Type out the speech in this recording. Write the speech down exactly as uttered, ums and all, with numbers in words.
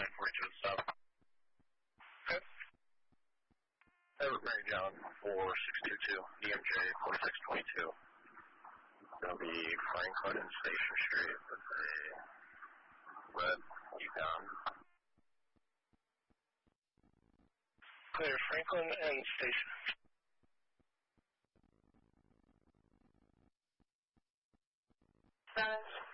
nine forty-two and south. Okay. Edward Mary John, four six two two, D M J, forty-six twenty-two. That'll be Franklin and Station Street with a red Yukon. Clear, Franklin and Station. Seven.